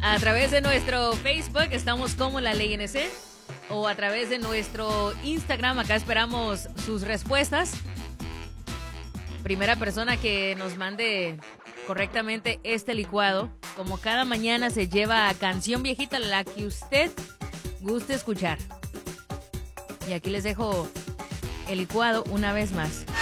A través de nuestro Facebook estamos como La Ley NC o a través de nuestro Instagram. Acá esperamos sus respuestas. Primera persona que nos mande correctamente este licuado, como cada mañana, se lleva canción viejita, la que usted guste escuchar. Y aquí les dejo el licuado una vez más.